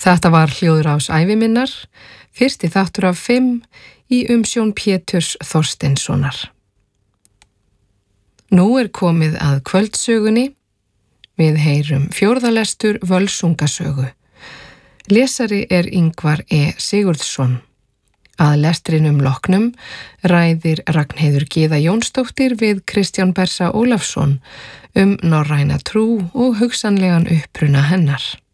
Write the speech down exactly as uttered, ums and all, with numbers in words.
Þetta var hljóðrás æviminnar, fyrsti þáttur af fimm í umsjón Péturs Þorsteinssonar. Nú er komið að kvöldsögunni. Við heyrum fjórðalestur Völsungasögu. Lesari er Ingvar E. Sigurðsson. Að lestrinum loknum ræðir Ragnheiður Gyða Jónsdóttir við Kristján Bersa Ólafsson um norræna trú og hugsanlegan uppruna hennar.